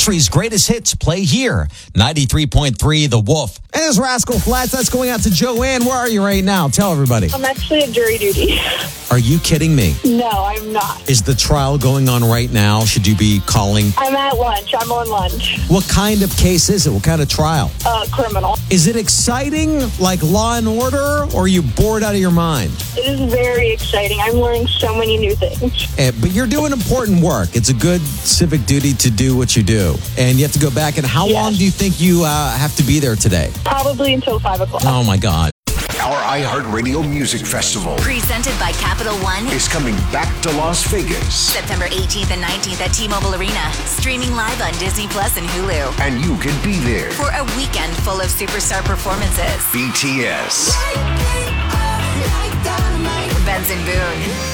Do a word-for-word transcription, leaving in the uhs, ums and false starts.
country's greatest hits play here. ninety-three point three The Wolf. And it's Rascal Flatts. That's going out to Joanne. Where are you right now? Tell everybody. I'm actually at jury duty. Are you kidding me? No, I'm not. Is the trial going on right now? Should you be calling? I'm at lunch. I'm on lunch. What kind of case is it? What kind of trial? Uh, criminal. Is it exciting like Law and Order, or are you bored out of your mind? It is very exciting. I'm learning so many new things. Eh, but you're doing important work. It's a good civic duty to do what you do. And you have to go back. And how Yes. long do you think you uh, have to be there today? Probably until five o'clock. Oh, my God. Our iHeartRadio Music Festival Presented by Capital One. is coming back to Las Vegas. September eighteenth and nineteenth at T-Mobile Arena. Streaming live on Disney Plus and Hulu. And you can be there. For a weekend full of superstar performances. B T S. Benson Boone.